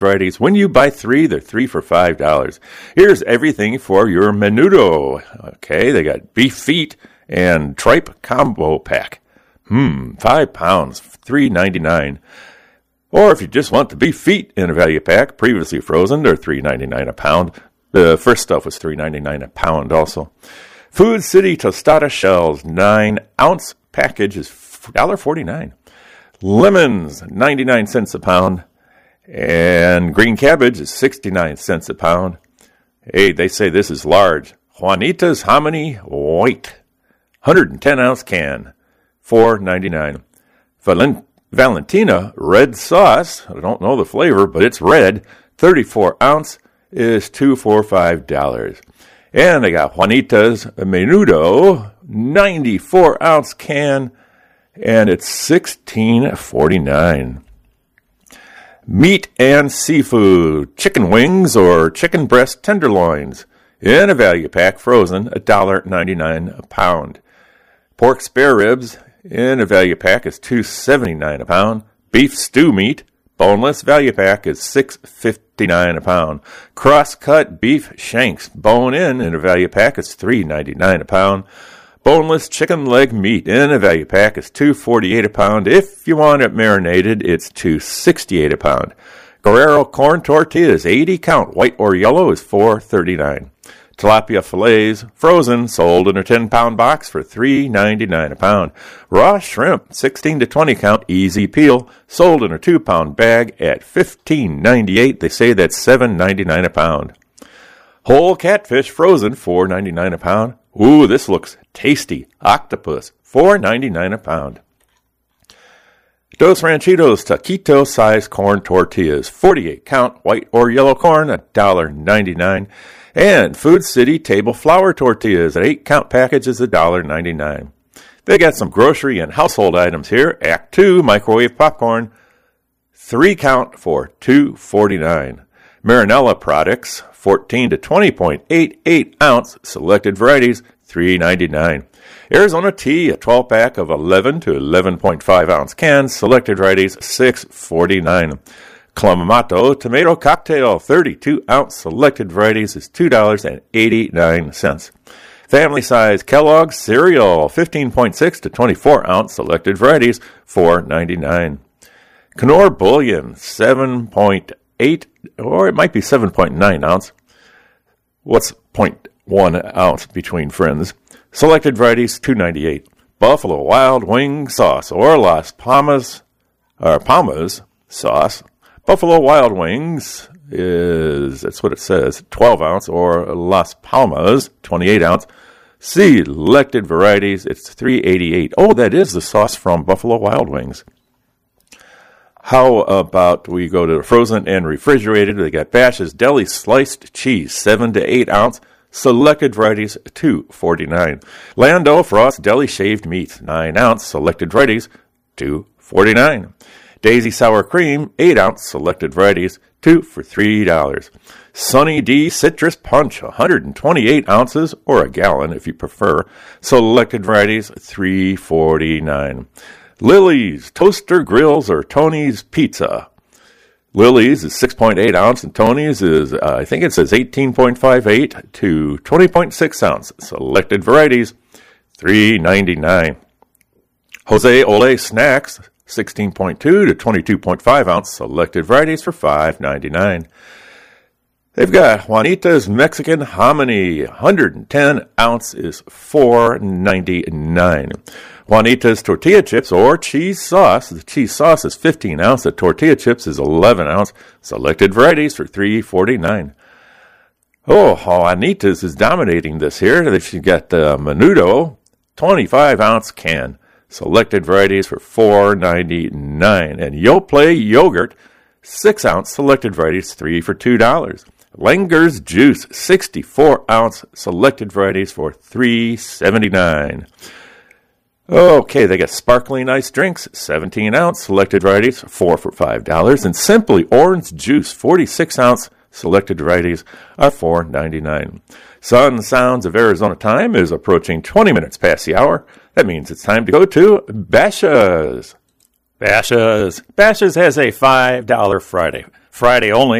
varieties. When you buy 3, they're 3 for $5. Here's everything for your menudo. Okay, they got beef feet and tripe combo pack. 5 pounds, $3.99. Or if you just want the beef feet in a value pack, previously frozen, they're $3.99 a pound. The first stuff was $3.99 a pound also. Food City tostada shells, 9-ounce package is $1.49. Lemons, 99 cents a pound. And green cabbage is 69 cents a pound. Hey, they say this is large. Juanita's Hominy White, 110-ounce can, $4.99. Valentina Red Sauce, I don't know the flavor, but it's red, 34-ounce, is $2 for $5. And they got Juanita's Menudo, 94-ounce can, and it's $16.49. Meat and seafood, chicken wings or chicken breast tenderloins in a value pack, frozen, $1.99 a pound. Pork spare ribs in a value pack is $2.79 a pound. Beef stew meat, boneless, value pack is $6.59 a pound. Cross-cut beef shanks, bone-in a value pack is $3.99 a pound. Boneless chicken leg meat in a value pack is $2.48 a pound. If you want it marinated, it's $2.68 a pound. Guerrero corn tortillas, 80 count, white or yellow, is $4.39. Tilapia fillets, frozen, sold in a 10-pound box for $3.99 a pound. Raw shrimp, 16 to 20 count, easy peel, sold in a 2-pound bag at $15.98. They say that's $7.99 a pound. Whole catfish, frozen, $4.99 a pound. Ooh, this looks tasty. Octopus, $4.99 a pound. Dos Ranchitos taquito-sized corn tortillas, 48 count, white or yellow corn, $1.99. And Food City table flour tortillas, an 8-count package is $1.99. They got some grocery and household items here. Act 2 microwave popcorn, 3 count for $2.49. Marinella products, 14 to 20.88 ounce, selected varieties, $3.99. Arizona tea, a 12-pack of 11 to 11.5 ounce cans, selected varieties, $6.49. Clamato tomato cocktail, 32 ounce, selected varieties, is $2.89. Family size Kellogg's cereal, 15.6 to 24 ounce, selected varieties, $4.99. Knorr bouillon, 7.8, or it might be 7.9 ounce. What's 0.1 ounce between friends? Selected varieties, $2.98. Buffalo Wild Wing sauce or Las Palmas sauce. Buffalo Wild Wings is, that's what it says, 12 ounce, or Las Palmas, 28 ounce. Selected varieties, it's $3.88. Oh, that is the sauce from Buffalo Wild Wings. How about we go to the frozen and refrigerated? They got Bash's Deli sliced cheese, 7 to 8 ounce. Selected varieties, $2.49. Lando Frost Deli shaved meat, 9 ounce. Selected varieties, $2.49. Daisy sour cream, 8 ounce. Selected varieties, $2 for $3. Sunny D citrus punch, 128 ounces, or a gallon if you prefer. Selected varieties, $3.49. Lily's toaster grills or Tony's pizza. Lily's is 6.8 ounce and Tony's is, I think it says 18.58 to 20.6 ounce. Selected varieties, $3.99. Jose Ole snacks, 16.2 to 22.5 ounce. Selected varieties for $5.99. They've got Juanita's Mexican Hominy, 110 ounce is $4.99. Juanita's tortilla chips or cheese sauce. The cheese sauce is 15 ounce. The tortilla chips is 11 ounce. Selected varieties for $3.49. Oh, Juanita's is dominating this here. She's got the Menudo, 25 ounce can. Selected varieties for $4.99. And Yoplait yogurt, 6 ounce. Selected varieties, $3 for $2. Langer's juice, 64 ounce. Selected varieties for $3.79. Okay, they got sparkling ice drinks, 17 ounce, selected varieties, $4 for $5. And Simply Orange Juice, 46 ounce, selected varieties are $4.99. Sun Sounds of Arizona time is approaching 20 minutes past the hour. That means it's time to go to Bashas'. Bashas' has a $5 Friday. Friday only,